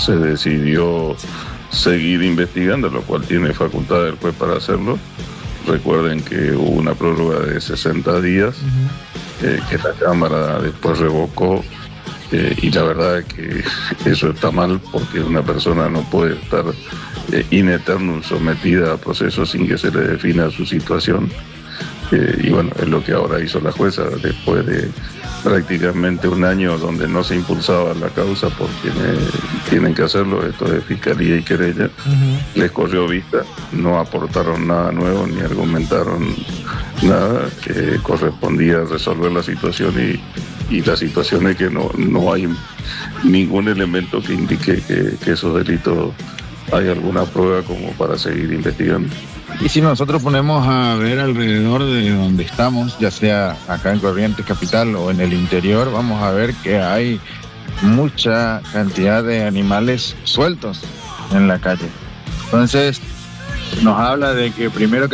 se decidió seguir investigando, lo cual tiene facultad del juez para hacerlo. Recuerden que hubo una prórroga de 60 días que la Cámara después revocó, y la verdad es que eso está mal, porque una persona no puede estar in eternum sometida a procesos sin que se le defina su situación. Y bueno, es lo que ahora hizo la jueza después de prácticamente un año donde no se impulsaba la causa porque tienen que hacerlo, esto de fiscalía y querella. Les corrió vista, no aportaron nada nuevo ni argumentaron nada, que correspondía resolver la situación, y la situación es que no hay ningún elemento que indique que esos delitos hay alguna prueba como para seguir investigando. Y si nosotros ponemos a ver alrededor de donde estamos, ya sea acá en Corrientes Capital o en el interior, vamos a ver que hay mucha cantidad de animales sueltos en la calle. Entonces, nos habla de que primero que